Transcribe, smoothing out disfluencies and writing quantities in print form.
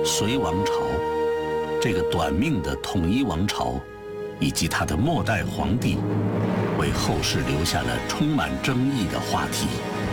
隋王朝这个短命的统一王朝，以及他的末代皇帝，为后世留下了充满争议的话题。